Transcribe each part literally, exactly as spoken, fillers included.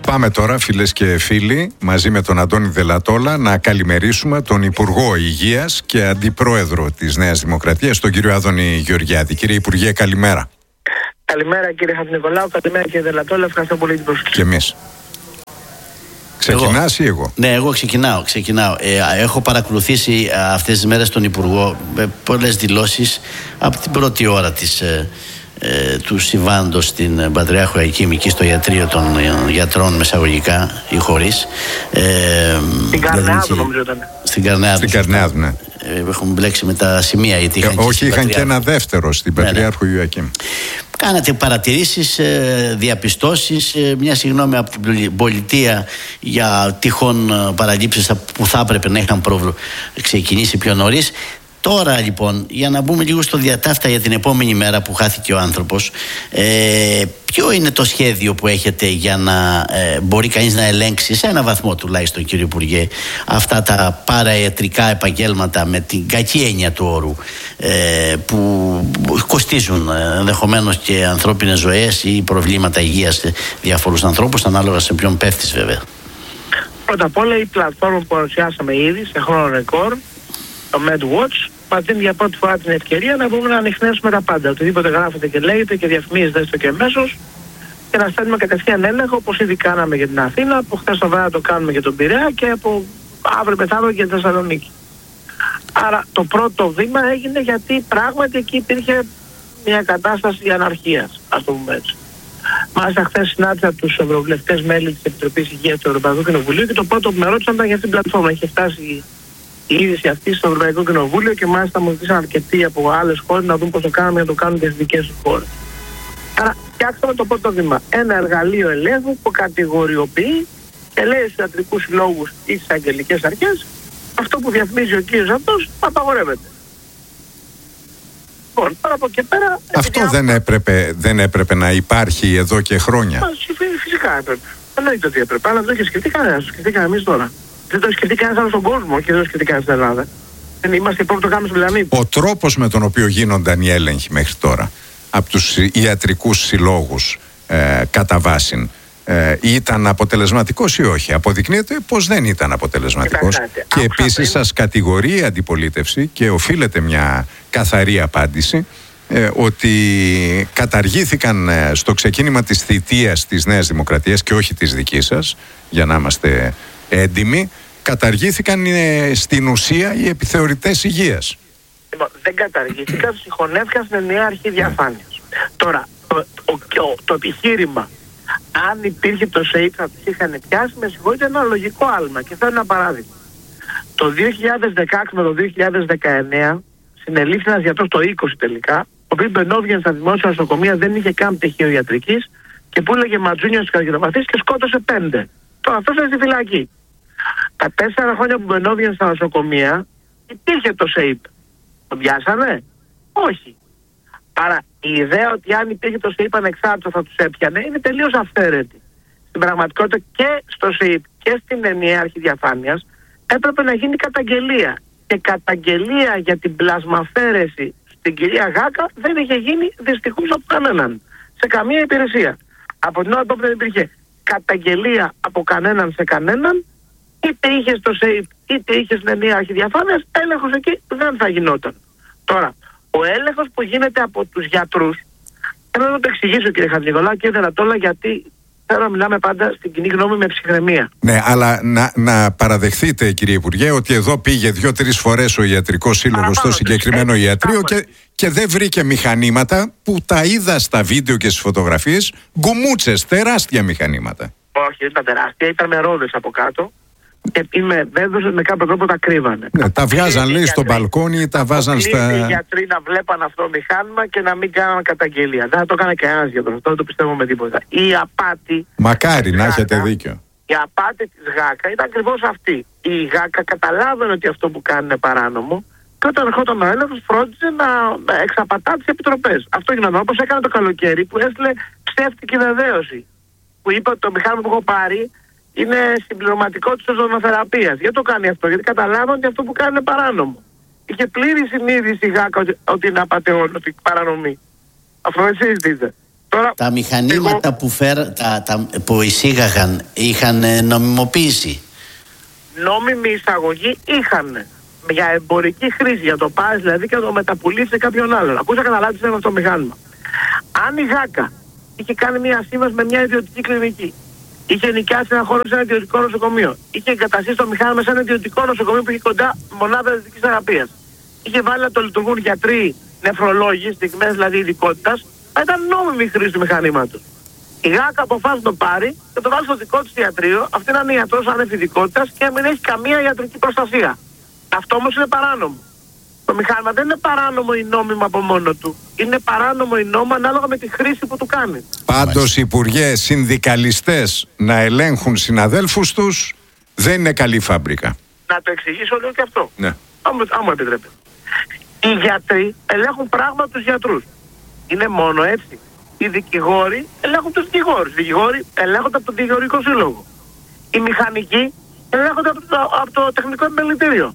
Πάμε τώρα, φίλες και φίλοι, μαζί με τον Αντώνη Δελατόλα, να καλημερίσουμε τον Υπουργό Υγείας και Αντιπρόεδρο της Νέας Δημοκρατίας, τον κύριο Άδωνη Γεωργιάδη. Κύριε Υπουργέ, καλημέρα. Καλημέρα κύριε Χατζηνικολάου, καλημέρα κύριε Δελατόλα, ευχαριστώ πολύ την προσοχή. Και εμείς. Ξεκινάς ή εγώ? Ναι, εγώ ξεκινάω. ξεκινάω. Ε, έχω παρακολουθήσει αυτές τις μέρες τον Υπουργό με πολλές δηλώσεις από την πρώτη ώρα της, ε, ε, του συμβάντος στην Πατριάρχου Αϊκήμ, εκεί στο ιατρείο των ε, γιατρών μεσαγωγικά ή χωρίς. Ε, στην Καρνεάδου νομίζω ήταν. Στην Καρνεάδου. Στην Καρνεάδου, ναι. Ε, έχουμε μπλέξει με τα σημεία. Γιατί είχαν ε, όχι, είχαν Πατριάρχου. Και ένα δεύτερο στην Πατριάρχου ναι, ναι. Ιωακήμ. Κάνατε παρατηρήσεις, διαπιστώσεις, μια συγγνώμη από την πολιτεία για τυχόν παραλήψεις που θα έπρεπε να είχαν πρόβλημα ξεκινήσει πιο νωρίς. Τώρα λοιπόν, για να μπούμε λίγο στο διατάφτα για την επόμενη μέρα που χάθηκε ο άνθρωπος, ε, ποιο είναι το σχέδιο που έχετε για να ε, μπορεί κανείς να ελέγξει σε ένα βαθμό τουλάχιστον, κύριε Υπουργέ, αυτά τα παραϊατρικά επαγγέλματα με την κακή έννοια του όρου, ε, που κοστίζουν ενδεχομένως και ανθρώπινες ζωές ή προβλήματα υγείας σε διάφορους ανθρώπους, ανάλογα σε ποιον πέφτεις βέβαια. Πρώτα απ' όλα η πλατφόρμα που παρουσιάσαμε ήδη σε χρόνο ρεκόρ, το MedWatch, μας δίνει για πρώτη φορά την ευκαιρία να μπορούμε να ανιχνεύσουμε τα πάντα. Οτιδήποτε γράφεται και λέγεται και διαφημίζεται έστω και εμέσως, και να στέλνουμε κατευθείαν έλεγχο, όπως ήδη κάναμε για την Αθήνα, από χθες το βράδυ το κάνουμε για τον Πειραιά και από αύριο μεθαύριο για τη Θεσσαλονίκη. Άρα το πρώτο βήμα έγινε γιατί πράγματι εκεί υπήρχε μια κατάσταση αναρχίας, ας το πούμε έτσι. Μάλιστα, χθες συνάντησα τους ευρωβουλευτές μέλη της Επιτροπής Υγείας του Ευρωπαϊκού Κοινοβουλίου και το πρώτο που με ρώτησαν ήταν για αυτήν την πλατφόρμα. Είχε φτάσει η είδηση αυτή στο Ευρωπαϊκό Κοινοβούλιο και μάλιστα μου ζήτησαν αρκετοί από άλλες χώρες να δουν πώς το κάνουμε για να το κάνουν και στις δικές τους χώρες. Άρα, φτιάξαμε το πρώτο βήμα. Ένα εργαλείο ελέγχου που κατηγοριοποιεί και λέει στους ιατρικούς συλλόγους ή στις αγγελικές αρχές αυτό που διαφημίζει ο κύριος αυτός απαγορεύεται. Λοιπόν, τώρα από εκεί πέρα. Αυτό δεν, άπα... έπρεπε, δεν έπρεπε να υπάρχει εδώ και χρόνια. Μα, φυσικά έπρεπε. Εννοείται ότι έπρεπε. Αλλά δεν το είχε σκεφτεί κανένας. Το σκεφτήκαμε εμείς τώρα. Δεν το έχει σκεφτεί κανένας άλλος στον κόσμο και δεν το σκεφτεί κανένας στην Ελλάδα. Δεν είμαστε οι πρώτοι που το κάνουμε στον πλανήτη. Ο τρόπος με τον οποίο γίνονταν οι έλεγχοι μέχρι τώρα από τους ιατρικούς συλλόγους ε, κατά βάση ε, ήταν αποτελεσματικός ή όχι? Αποδεικνύεται πως δεν ήταν αποτελεσματικός. Κοιτάξτε, και επίσης πριν... σας κατηγορεί η αντιπολίτευση και οφείλεται μια καθαρή απάντηση ε, ότι καταργήθηκαν ε, στο ξεκίνημα της θητείας της Νέας Δημοκρατίας και όχι της δικής σας, για να είμαστε έντιμοι, καταργήθηκαν ε, στην ουσία οι επιθεωρητές υγείας. Λοιπόν, δεν καταργήθηκαν, συγχωνεύτηκαν στην ενιαία αρχή διαφάνειας. Τώρα, το, το, το, το επιχείρημα, αν υπήρχε το ΣΕΙΠ θα τους είχαν πιάσει, με συγχωρείτε, ένα λογικό άλμα. Και θέλω ένα παράδειγμα. Το δύο χιλιάδες δεκαέξι με το δύο χιλιάδες δεκαεννέα συνελήφθη ένας γιατρός το είκοσι τελικά, ο οποίος μπαινόβγαινε στα δημόσια νοσοκομεία, δεν είχε καν πτυχίο ιατρικής και που έλεγε ματζούνια στους καρκινοπαθείς και σκότωσε πέντε. Τώρα αυτός είναι στη φυλακή. Τα τέσσερα χρόνια που μπαινόβγαινε στα νοσοκομεία υπήρχε το ΣΕΙΠ. Το πιάσανε? Όχι. Άρα η ιδέα ότι αν υπήρχε το ΣΕΙΠ ανεξάρτητο θα τους έπιανε είναι τελείως αυθαίρετη. Στην πραγματικότητα και στο ΣΕΙΠ και στην ενιαία αρχή διαφάνειας έπρεπε να γίνει καταγγελία. Και καταγγελία για την πλασμαφέρεση στην κυρία Γάκα δεν είχε γίνει δυστυχώς από κανέναν. Σε καμία υπηρεσία. Από την ώρα που δεν υπήρχε καταγγελία από κανέναν σε κανέναν, είτε είχε στο ΣΕΙΠ είτε είχε στην ενιαία αρχή διαφάνειας, έλεγχος εκεί δεν θα γινόταν. Τώρα, ο έλεγχος που γίνεται από τους γιατρούς, θέλω να το εξηγήσω κύριε Χατζηνικολάου και Δελατόλα, γιατί θέλω να μιλάμε πάντα στην κοινή γνώμη με ψυχραιμία. Ναι, αλλά να, να παραδεχθείτε κύριε Υπουργέ ότι εδώ πήγε δύο-τρεις φορές ο ιατρικός σύλλογος στο συγκεκριμένο έτσι, ιατρείο και, και δεν βρήκε μηχανήματα που τα είδα στα βίντεο και στις φωτογραφίες, γκουμούτσες, τεράστια μηχανήματα. Όχι, δεν ήταν τεράστια, ήταν με ρόδες από κάτω. Και είμαι βέβαιος ότι με κάποιο τρόπο τα κρύβανε. Ναι, τα βγάζαν λέει στο μπαλκόνι, τα βάζαν στα... Οι γιατροί να βλέπαν αυτό το μηχάνημα και να μην κάναν καταγγελία. Δεν θα το έκανε κανένας γιατρός, αυτό δεν το πιστεύω με τίποτα. Η απάτη... Μακάρι να Γάκα, έχετε δίκιο. Η απάτη της Γάκα ήταν ακριβώς αυτή. Η Γάκα καταλάβαινε ότι αυτό που κάνει είναι παράνομο και όταν ερχόταν ο έλεγχος φρόντιζε να εξαπατά τις επιτροπές. Αυτό γινόταν όπως έκανε το καλοκαίρι που έστειλε ψεύτικη βεβαίωση. Που είπε ότι το μηχάνημα που έχω πάρει είναι συμπληρωματικό της οζονοθεραπείας. Γιατί το κάνει αυτό? Γιατί καταλάβανε ότι αυτό που κάνει είναι παράνομο. Είχε πλήρη συνείδηση η Γάκα ότι, ότι είναι απατεών, ότι παρανομή. Αυτό δεν συζητείτε. Τώρα, τα μηχανήματα εγώ, που, φέρα, τα, τα, που εισήγαγαν είχαν νομιμοποίηση. Νόμιμη εισαγωγή είχαν. Για εμπορική χρήση, για το πάρεις δηλαδή και να το μεταπουλήσει σε κάποιον άλλον. Ακούσα καταλάβεις ένα αυτό το μηχάνημα. Αν η ΓΑΚΑ είχε κάνει μια σύμβαση με μια ιδιωτική κλινική, είχε νοικιάσει ένα χώρο σε ένα ιδιωτικό νοσοκομείο, είχε εγκαταστήσει το μηχάνημα σε ένα ιδιωτικό νοσοκομείο που είχε κοντά μονάδα ειδικής θεραπείας, είχε βάλει να το λειτουργούν γιατροί, νεφρολόγοι, στιγμές δηλαδή ειδικότητας, θα ήταν νόμιμη η χρήση του μηχανήματος. Η ΓΑΚΑ αποφάσισε να το πάρει και το βάλει στο δικό της ιατρείο, αυτή να είναι ιατρός άνευ ειδικότητας και μην έχει καμία ιατρική προστασία. Αυτό όμως είναι παράνομο. Το μηχάνημα δεν είναι παράνομο ή νόμιμο από μόνο του. Είναι παράνομο ή νόμιμο ανάλογα με τη χρήση που του κάνει. Πάντως, υπουργέ, συνδικαλιστές να ελέγχουν συναδέλφους τους δεν είναι καλή φάμπρικα. Να το εξηγήσω λίγο και αυτό. Ναι. Αν μου επιτρέπετε. Οι γιατροί ελέγχουν πράγμα τους γιατρούς. Είναι μόνο έτσι. Οι δικηγόροι ελέγχουν τους δικηγόρους. Οι δικηγόροι ελέγχονται από το δικηγορικό σύλλογο. Οι μηχανικοί ελέγχονται από το, από το τεχνικό επιμελητήριο.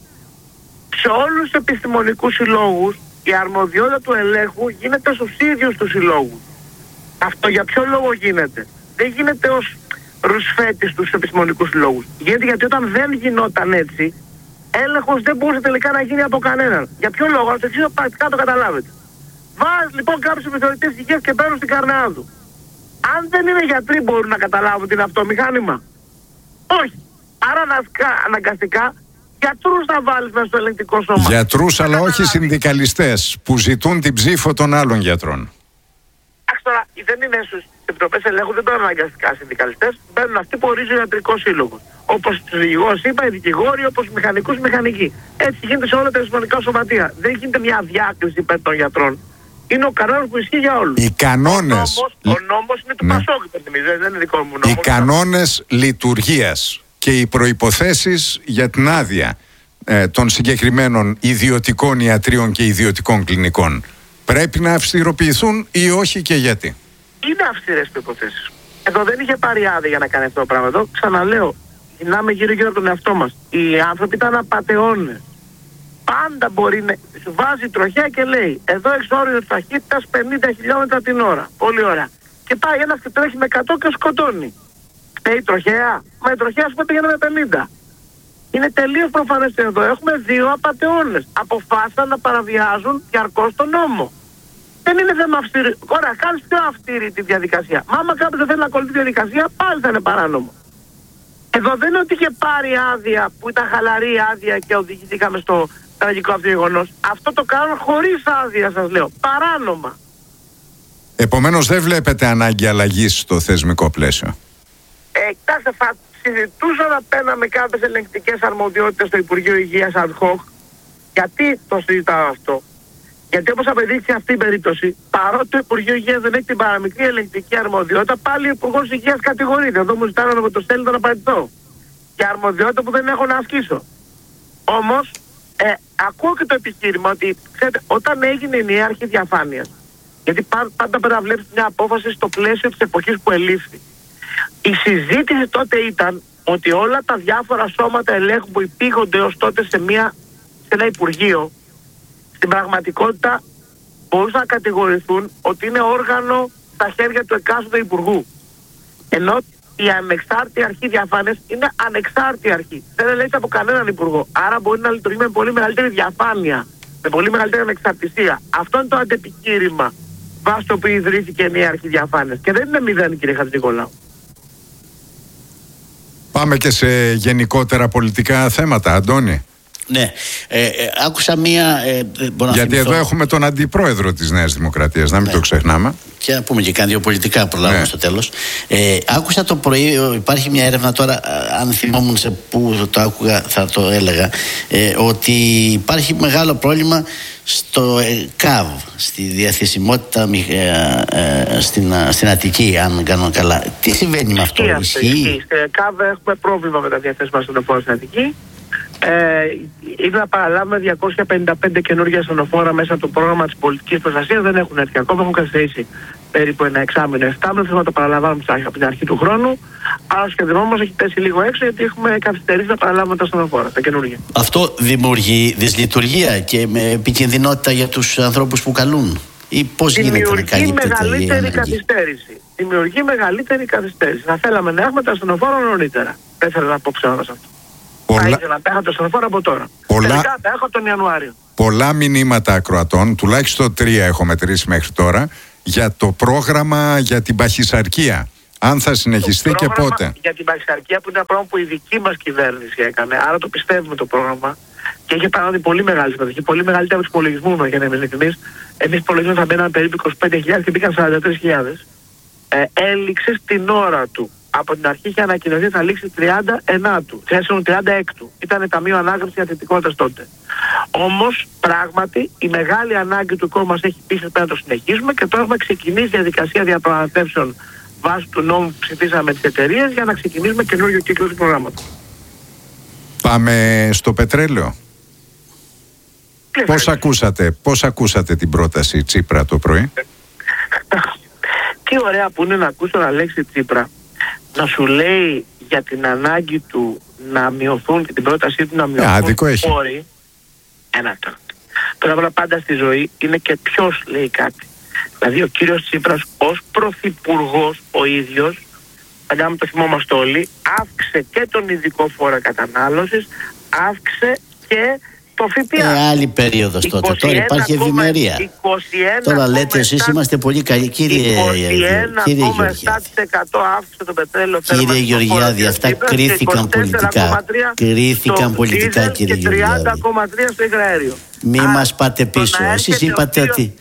Σε όλους τους επιστημονικούς συλλόγους η αρμοδιότητα του ελέγχου γίνεται στους ίδιους τους συλλόγους. Αυτό για ποιο λόγο γίνεται? Δεν γίνεται ως ρουσφέτης στους επιστημονικούς συλλόγους. Γίνεται γιατί όταν δεν γινόταν έτσι, έλεγχος δεν μπορούσε τελικά να γίνει από κανέναν. Για ποιο λόγο? Να το εξηγήσω πρακτικά, το καταλάβετε. Βάζει λοιπόν κάποιους επιθεωρητές υγείας και μπαίνουν στην καρνεά του. Αν δεν είναι γιατροί μπορούν να καταλάβουν τι είναι αυτό μηχάνημα? Όχι. Άρα αναγκαστικά γιατρούς θα βάλεις μέσα στο ελεγκτικό σώμα. Γιατρούς, αλλά όχι συνδικαλιστές που ζητούν την ψήφο των άλλων γιατρών. Εντάξει, τώρα δεν είναι στους επιτροπές ελέγχου, δεν μπαίνουν αναγκαστικά συνδικαλιστές, μπαίνουν αυτοί που ορίζει ο ιατρικός σύλλογος. Όπως τους δικηγόρους είπα, οι δικηγόροι, όπως τους μηχανικούς, μηχανικοί. Έτσι γίνεται σε όλα τα επιστημονικά σωματεία. Δεν γίνεται μια διάκριση υπέρ των γιατρών. Είναι ο κανόνας που ισχύει για όλους. Οι κανόνες. Ο νόμος, ο νόμος είναι του ναι. Πασόκ, δεν είναι δικό μου νόμος. Οι κανόνες λειτουργίας και οι προϋποθέσεις για την άδεια ε, των συγκεκριμένων ιδιωτικών ιατρίων και ιδιωτικών κλινικών πρέπει να αυστηροποιηθούν ή όχι και γιατί? Είναι αυστηρές προϋποθέσεις. Εδώ δεν είχε πάρει άδεια για να κάνει αυτό το πράγμα. Εδώ ξαναλέω, γυρνάμε γύρω-γύρω από τον εαυτό μας. Οι άνθρωποι ήταν απατεώνες. Πάντα μπορεί να σου βάζει τροχιά και λέει εδώ εξόριο ταχύτητας πενήντα χιλιόμετρα την ώρα. Πολύ ωραία. Και πάει ένας και τρέχει με εκατό και σκοτώνει. Φταίει η τροχέα? Μα η τροχέα σου πήγαινε με πενήντα. Είναι τελείως προφανές εδώ. Έχουμε δύο απατεώνες. Αποφάσισαν να παραβιάζουν διαρκώς τον νόμο. Δεν είναι θέμα αυστηρή. Ωραία, κάνεις πιο αυστηρή τη διαδικασία. Μα άμα κάποιος δεν θέλει να ακολουθεί τη διαδικασία, πάλι θα είναι παράνομο. Εδώ δεν είναι ότι είχε πάρει άδεια που ήταν χαλαρή άδεια και οδηγηθήκαμε στο τραγικό αυτό γεγονός. Αυτό το κάνουν χωρίς άδεια, σας λέω. Παράνομα. Επομένως δεν βλέπετε ανάγκη αλλαγής στο θεσμικό πλαίσιο? Ε, κοιτάξτε, θα συζητούσα να παίρναμε κάποιες ελεγκτικές αρμοδιότητες στο Υπουργείο Υγείας ad hoc. Γιατί το συζητάω αυτό? Γιατί όπως απεδείχθη αυτή η περίπτωση, παρότι το Υπουργείο Υγείας δεν έχει την παραμικρή ελεγκτική αρμοδιότητα, πάλι ο Υπουργός Υγείας κατηγορείται. Εδώ μου ζητάνε να με το στέλνει να απαντηθώ. Και αρμοδιότητα που δεν έχω να ασκήσω. Όμως, ε, ακούω και το επιχείρημα ότι, ξέρετε, όταν έγινε η νέα αρχή διαφάνειας, γιατί πάντα πρέπει να βλέπεις μια απόφαση στο πλαίσιο της εποχής που ελήφθη. Η συζήτηση τότε ήταν ότι όλα τα διάφορα σώματα ελέγχου που υπήγονται ως τότε σε, μια, σε ένα Υπουργείο, στην πραγματικότητα μπορούσαν να κατηγορηθούν ότι είναι όργανο στα χέρια του εκάστοτε Υπουργού. Ενώ η ανεξάρτητη αρχή διαφάνειας είναι ανεξάρτητη αρχή. Δεν ελέγχεται από κανέναν Υπουργό. Άρα μπορεί να λειτουργεί με πολύ μεγαλύτερη διαφάνεια, με πολύ μεγαλύτερη ανεξαρτησία. Αυτό είναι το αντεπιχείρημα βάσει το οποίο ιδρύθηκε η νέα αρχή διαφάνειας. Και δεν είναι μηδέν, κύριε Χατζηνικολάου. Πάμε και σε γενικότερα πολιτικά θέματα, Αντώνη. Ναι, ε, ε, άκουσα μία... Ε, Γιατί θυμηθώ... εδώ έχουμε τον αντιπρόεδρο της Νέας Δημοκρατίας, να μην ναι. το ξεχνάμε. Και να πούμε και κάνει δύο πολιτικά προλάβουμε ναι. στο τέλος. Ε, άκουσα το πρωί, υπάρχει μια έρευνα τώρα, αν θυμόμουν σε πού το άκουγα θα το έλεγα, ε, ότι υπάρχει μεγάλο πρόβλημα στο ε, ΚΑΒ, στη διαθεσιμότητα ε, ε, στην, στην Αττική, αν κάνω καλά. Τι συμβαίνει με αυτό? Ισχύει. Στο ΚΑΒ έχουμε πρόβλημα με τα διαθέσιμα ασθενοφόρα στην Αττική. Ε, είναι να παραλάβουμε διακόσια πενήντα πέντε καινούργια ασθενοφόρα μέσα από το πρόγραμμα της πολιτικής προστασίας. Δεν έχουν έρθει ακόμα, έχουν καθυστερήσει περίπου ένα εξάμηνο, εφτάμηνο. Θέλουμε να το παραλαμβάνουμε από την αρχή του χρόνου. Αλλά ο σχεδιασμός μας έχει πέσει λίγο έξω, γιατί έχουμε καθυστερήσει να παραλάβουμε τα ασθενοφόρα, τα καινούργια. Αυτό δημιουργεί δυσλειτουργία και με επικινδυνότητα για τους ανθρώπους που καλούν. ή πώς γίνεται να καλύπτεται η μεγαλύτερη καθυστέρηση. Δημιουργεί μεγαλύτερη καθυστέρηση. Θα θέλαμε να έχουμε τα ασθενοφόρα νωρίτερα. Δεν θέλω να πω ψέματα σε αυτό. Πολλά... Θα ήθελα να έχω το ασθενοφόρο από τώρα. Πολλά... Τελικά θα έχω τον Ιανουάριο. Πολλά μηνύματα ακροατών, τουλάχιστον τρία έχω μετρήσει μέχρι τώρα, για το πρόγραμμα για την παχυσαρκία. Αν θα συνεχιστεί και πότε. Για την παχυσαρκία, που είναι ένα πρόγραμμα που η δική μας κυβέρνηση έκανε, άρα το πιστεύουμε το πρόγραμμα και είχε παράδει πολύ μεγάλη συμμετοχή, πολύ μεγαλύτερη από τους υπολογισμούς μας, για να είμαι ειλικρινής. Εμείς υπολογίζουμε θα μπαίναμε περίπου είκοσι πέντε χιλιάδες και μπήκαν σαράντα τρεις χιλιάδες. Ε, έληξε στην ώρα του. Από την αρχή είχε ανακοινωθεί θα λήξει τριάντα ενάτου, τριάντα έκτου. Ήταν ταμείο ανάκαμψης για θετικότητας τότε. Όμως, πράγματι, η μεγάλη ανάγκη του κόμματος έχει πείσει πρέπει να το συνεχίσουμε και τώρα έχουμε ξεκινήσει διαδικασία διαπραγματεύσεων βάσει του νόμου που ψηφίσαμε τις εταιρείες για να ξεκινήσουμε καινούργιο κύκλο του προγράμματος. Πάμε στο πετρέλαιο. Πώς ακούσατε, πώς ακούσατε την πρόταση Τσίπρα το πρωί? Τι ωραία που είναι να ακούσω να λέξει Τσίπρα να σου λέει για την ανάγκη του να μειωθούν και την πρότασή του να μειωθούν όροι. Ένα αυτό. Πρώτα απ' όλα πάντα στη ζωή είναι και ποιος λέει κάτι. Δηλαδή ο κύριος Τσίπρας ως πρωθυπουργός ο ίδιος, παλιά μου το θυμόμαστε όλοι, αύξησε και τον ειδικό φόρο κατανάλωσης, αύξησε και το ΦΠΑ. Ε, άλλη περίοδος τότε. Τώρα υπάρχει ευημερία. Τώρα λέτε εσείς είμαστε πολύ καλοί. Κύριε Γεωργιάδη, αύξησε το πετρέλαιο. Κύριε Γεωργιάδη, αυτά κρίθηκαν πολιτικά. Κρίθηκαν πολιτικά, κύριε Γεωργιάδη. τριάντα κόμμα τρία στο υγραέριο. Μη μας πάτε πίσω. Εσείς είπατε ότι...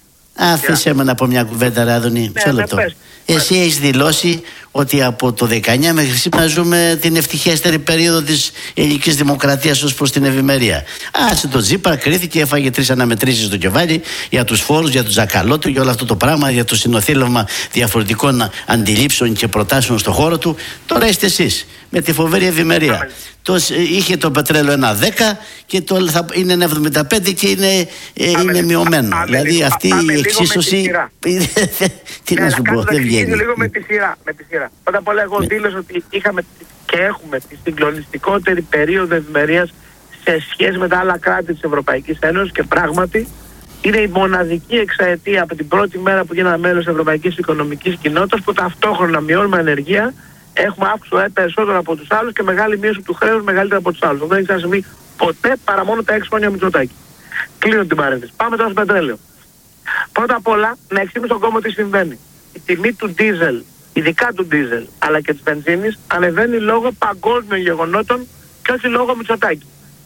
Αφήσε με να πω μια κουβέντα, Ράδονη. Μισό λεπτό. Εσύ έχεις δηλώσει ότι από το δεκαεννιά μέχρι σήμερα ζούμε την ευτυχέστερη περίοδο της ελληνικής δημοκρατίας ως προς την ευημερία. Άσε το Τσίπρα, κρίθηκε, έφαγε τρεις αναμετρήσεις στο κεφάλι για τους φόρους, για το ζακαλό του, για όλο αυτό το πράγμα, για το συνοθήλευμα διαφορετικών αντιλήψεων και προτάσεων στον χώρο του. Τώρα είστε εσείς με τη φοβερή ευημερία. Το, είχε το πετρέλαιο ένα δέκα και το θα είναι ένα εβδομήντα πέντε και είναι, είναι μειωμένο. Α, δηλαδή λίγο, αυτή η εξίσωση. Τι να σου πω, δεν βγαίνει. λίγο με τη σειρά. Με τη σειρά. Πρώτα απ' όλα, εγώ δήλωσα ότι είχαμε και έχουμε τη συγκλονιστικότερη περίοδο ευημερίας σε σχέση με τα άλλα κράτη της Ευρωπαϊκής Ένωσης και πράγματι είναι η μοναδική εξαετία από την πρώτη μέρα που γίναμε μέλος της Ευρωπαϊκής Οικονομικής Κοινότητας που ταυτόχρονα μειώνουμε ανεργία. Έχουμε αύξηση του ΑΕΠ περισσότερο από τους άλλους και μεγάλη μείωση του χρέους μεγαλύτερα από τους άλλους. Αυτό δεν έχει ξανασυμβεί ποτέ παρά μόνο τα έξι χρόνια Μητσοτάκη. Κλείνω την παρένθεση. Πάμε τώρα στο πετρέλαιο. Πρώτα απ' όλα, να εξηγήσουμε στον κόσμο τι συμβαίνει. Η τιμή του ντίζελ, ειδικά του ντίζελ, αλλά και της βενζίνης, ανεβαίνει λόγω παγκόσμιων γεγονότων και όχι λόγω Μητσοτάκη.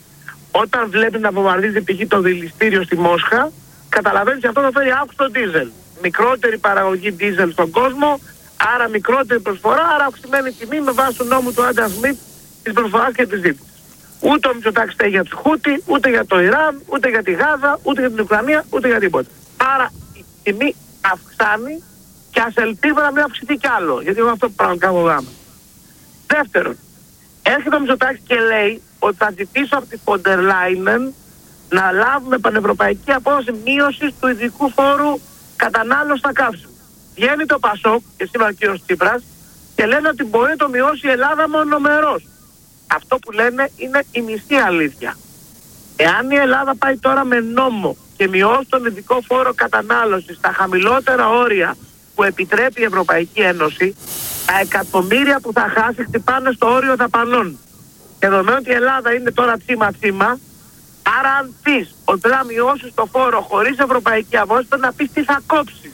Όταν βλέπει να βομβαρδίζει π.χ. το δηληστήριο στη Μόσχα, καταλαβαίνει ότι αυτό θα φέρει αύξηση στο ντίζελ. Μικρότερη παραγωγή ντίζελ στον κόσμο. Άρα μικρότερη προσφορά, άρα αυξημένη τιμή με βάση του νόμου του Άνταμ Σμιθ της προσφοράς και της ζήτησης. Ούτε ο Μητσοτάκης φταίει για τους Χούτι, ούτε για το Ιράν, ούτε για τη Γάζα, ούτε για την Ουκρανία, ούτε για τίποτα. Άρα η τιμή αυξάνει και ας ελπίζω να μην αυξηθεί κι άλλο, γιατί εγώ αυτό πράγμα κάνω γάμα. Δεύτερον, έρχεται ο Μητσοτάκης και λέει ότι θα ζητήσω από τη Φοντερ Λάινεν να λάβουμε πανευρωπαϊκή απόδοση μείωσης του ειδικού φόρου κατανάλωσης στα καύσιμα. Βγαίνει το Πασόκ και σήμερα ο κύριος Τσίπρας και λένε ότι μπορεί να το μειώσει η Ελλάδα μονομερός. Αυτό που λένε είναι η μισή αλήθεια. Εάν η Ελλάδα πάει τώρα με νόμο και μειώσει τον ειδικό φόρο κατανάλωσης στα χαμηλότερα όρια που επιτρέπει η Ευρωπαϊκή Ένωση, τα εκατομμύρια που θα χάσει χτυπάνε στο όριο δαπανών. Και δεδομένου ότι η Ελλάδα είναι τώρα τσίμα-τσίμα, άρα αν πεις ότι θα μειώσεις το φόρο χωρίς ευρωπαϊκή απόδοση, πρέπει να πεις τι θα κόψεις.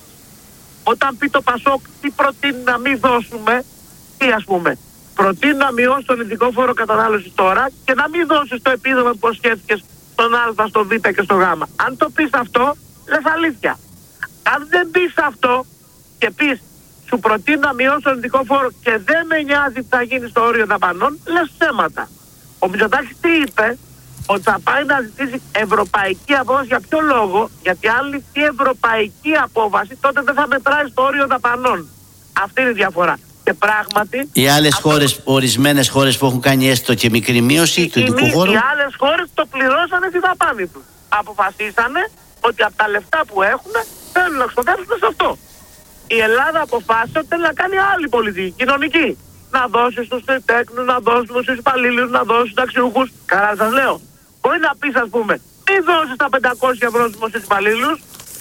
Όταν πει το Πασόκ τι προτείνει να μην δώσουμε, τι ας πούμε, προτείνει να μειώσει τον ειδικό φόρο κατανάλωσης τώρα και να μην δώσεις το επίδομα που υποσχέθηκες στον Α, στον Β και στον Γ. Αν το πεις αυτό, λες αλήθεια. Αν δεν πεις αυτό και πεις σου προτείνει να μειώσει τον ειδικό φόρο και δεν με νοιάζει τι θα γίνει στο όριο δαπανών, λες ψέματα. Ο Μητσοτάκης τι είπε? Ότι θα πάει να ζητήσει ευρωπαϊκή απόβαση. Για ποιο λόγο? Γιατί αν ληφθεί ευρωπαϊκή απόβαση, τότε δεν θα μετράει στο όριο δαπανών. Αυτή είναι η διαφορά. Και πράγματι. Οι άλλες αυτό... χώρες, ορισμένες χώρες που έχουν κάνει έστω και μικρή μείωση του ειδικού φόρου. Οι άλλες χώρες το πληρώσανε τη δαπάνη τους. Αποφασίσανε ότι από τα λεφτά που έχουν θέλουν να ξοδέψουν σε αυτό. Η Ελλάδα αποφάσισε ότι θέλει να κάνει άλλη πολιτική, κοινωνική. Να δώσει στους τέκνους, να δώσει στους υπαλλήλους, να δώσει στους αξιούχους. Καλά σας λέω. Μπορεί να πεις ας πούμε, μην δώσεις τα πεντακόσια ευρώ στους υπαλλήλους,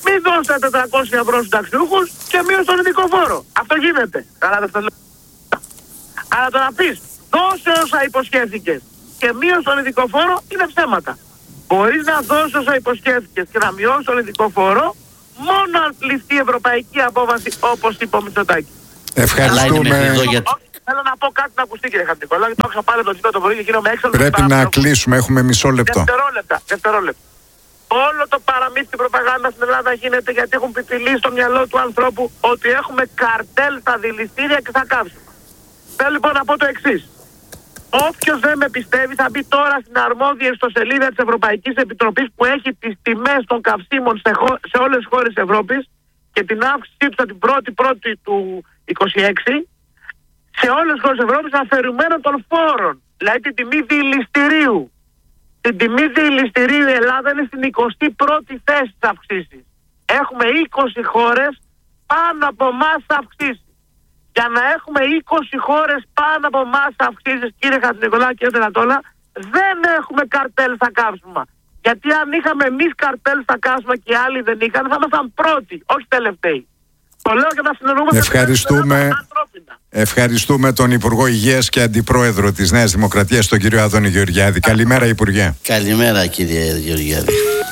μην δώσετε τετρακόσια ευρώ στους ταξιούχους και μείωση στον ειδικό φόρο. Αυτό γίνεται. Καλά δεν το λέω. Αλλά το να πεις δώσε όσα υποσχέθηκες και μείωση στον ειδικό φόρο είναι ψέματα. Μπορείς να δώσεις όσα υποσχέθηκες και να μειώσεις τον ειδικό φόρο μόνο αν ληφθεί η ευρωπαϊκή απόφαση όπως είπε ο Μητσοτάκης. Ευχαριστούμε. Θέλω να πω κάτι να ακουστεί, κύριε Χατζηνικολάου, γιατί το άκουσα πάλι το τσίπα το πρωί και γίνομαι έξαλλο. Πρέπει να κλείσουμε, έχουμε μισό λεπτό. Δευτερόλεπτα, δευτερόλεπτα. Όλο το παραμύθι στην προπαγάνδα στην Ελλάδα γίνεται γιατί έχουν πιπηλήσει στο μυαλό του ανθρώπου ότι έχουμε καρτέλ στα δηληστήρια και στα καύσιμα. Θέλω λοιπόν να πω το εξής. Όποιος δεν με πιστεύει θα μπει τώρα στην αρμόδια ιστοσελίδα της Ευρωπαϊκής Επιτροπής που έχει τις τιμές των καυσίμων σε, χω... σε όλες τις χώρες της Ευρώπης και την αύξησή του από την πρώτη πρώτη του είκοσι έξι σε όλες τις χώρες της Ευρώπης αφαιρουμένων των φόρων. Δηλαδή την τιμή δηληστηρίου. Την τιμή δηληστηρίου η Ελλάδα είναι στην εικοστή πρώτη θέση της αυξήσεις. Έχουμε είκοσι χώρες πάνω από εμάς αυξήσεις. Για να έχουμε είκοσι χώρες πάνω από εμάς αυξήσεις, κύριε Χατζηνικολάου και κύριε Ανατόλα, δεν έχουμε καρτέλ στα καύσιμα. Γιατί αν είχαμε εμείς καρτέλ στα καύσιμα και οι άλλοι δεν είχαν, θα ήμασταν πρώτοι, όχι τελευταίοι. Το λέω και θα συνεννοούμαστε. Ευχαριστούμε. Ευχαριστούμε τον Υπουργό Υγείας και Αντιπρόεδρο της Νέας Δημοκρατίας, τον κύριο Άδωνη Γεωργιάδη. Καλημέρα, Υπουργέ. Καλημέρα, κύριε Γεωργιάδη.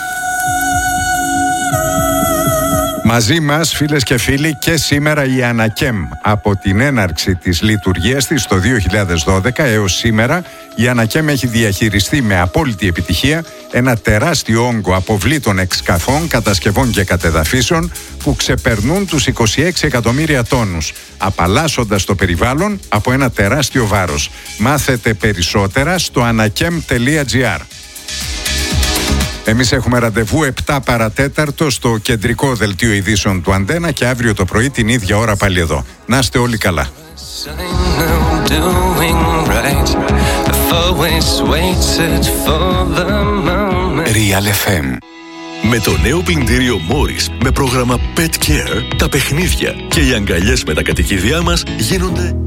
Μαζί μας, φίλες και φίλοι, και σήμερα η Ανακέμ. Από την έναρξη της λειτουργίας της το δύο χιλιάδες δώδεκα έως σήμερα, η Ανακέμ έχει διαχειριστεί με απόλυτη επιτυχία ένα τεράστιο όγκο αποβλήτων εξκαφών, κατασκευών και κατεδαφίσεων που ξεπερνούν τους είκοσι έξι εκατομμύρια τόνους, απαλλάσσοντας το περιβάλλον από ένα τεράστιο βάρος. Μάθετε περισσότερα στο ανακέμ τελεία τζι άρ. Εμείς έχουμε ραντεβού επτά παρατέταρτο στο κεντρικό δελτίο ειδήσεων του Αντένα και αύριο το πρωί την ίδια ώρα πάλι εδώ. Να είστε όλοι καλά. Real εφ εμ. Με το νέο πλυντήριο Morris με πρόγραμμα Pet Care, τα παιχνίδια και οι αγκαλιές με τα κατοικίδια μας γίνονται